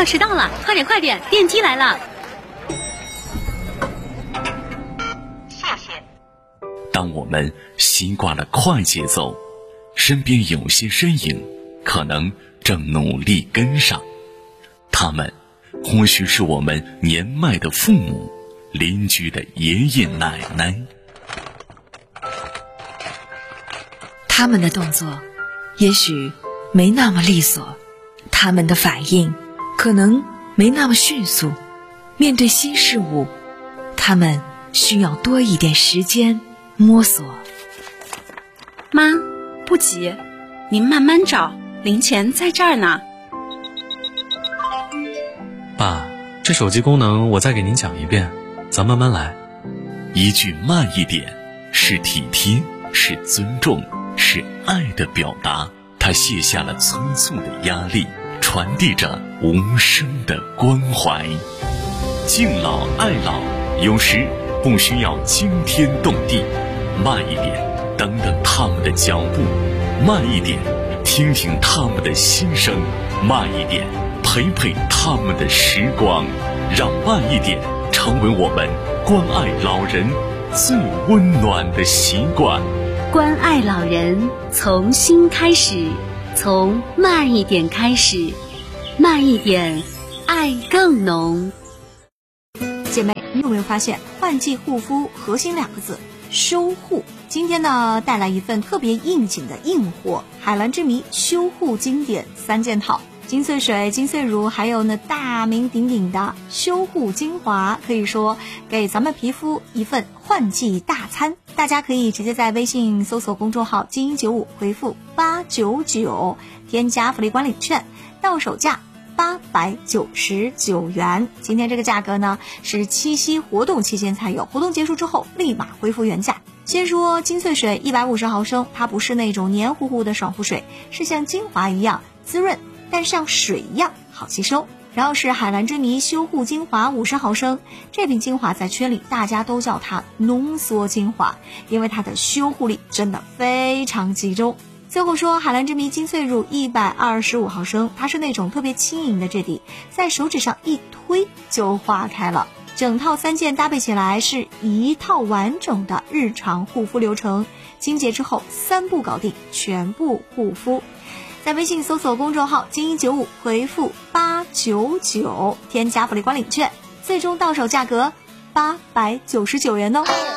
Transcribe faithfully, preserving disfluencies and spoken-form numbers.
要迟到了，快点快点，电梯来了。 谢谢。 当我们习惯了快节奏，身边有些身影可能正努力跟上，他们或许是我们年迈的父母、邻居的爷爷奶奶。 他们的动作也许没那么利索，他们的反应可能没那么迅速，面对新事物，他们需要多一点时间摸索。 妈，不急，您慢慢找，零钱在这儿呢。 爸，这手机功能我再给您讲一遍，咱慢慢来。 一句慢一点，是体贴，是尊重，是爱的表达。他卸下了催促的压力，传递着无声的关怀。敬老爱老，有时不需要惊天动地，慢一点，等等他们的脚步；慢一点，听听他们的心声；慢一点，陪陪他们的时光。让慢一点成为我们关爱老人最温暖的习惯。 关爱老人，从心开始，从慢一点开始，慢一点，爱更浓。 姐妹，你有没有发现换季护肤核心两个字修护？今天呢，带来一份特别应景的硬货，海蓝之谜修护经典三件套，金穗水、金穗乳，还有呢大名鼎鼎的修护精华，可以说给咱们皮肤一份换季大餐。大家可以直接在微信搜索公众号精英九五，回复八九九，添加福利管理券，到手价八百九十九元。今天这个价格呢是七夕活动期间才有，活动结束之后立马恢复原价。先说金穗水一百五十毫升，它不是那种黏糊糊的爽肤水，是像精华一样滋润，但像水一样好吸收。然后是海蓝之谜修护精华五十毫升，这瓶精华在圈里大家都叫它浓缩精华，因为它的修护力真的非常集中。最后说海蓝之谜金穗乳一百二十五毫升，它是那种特别轻盈的质地，在手指上一推就化开了。整套三件搭配起来是一套完整的日常护肤流程，清洁之后三步搞定全部护肤。在微信搜索公众号精英九五，回复八九九，添加福利管理券，最终到手价格八百九十九元哦。